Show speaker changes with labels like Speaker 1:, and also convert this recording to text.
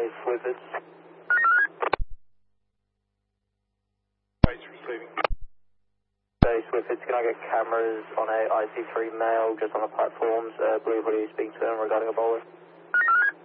Speaker 1: Base Swiffords.
Speaker 2: Base receiving.
Speaker 1: Base Swiffords, can I get cameras on a IC3 male just on the platforms? Blue hoodie speaking to them regarding a bowler.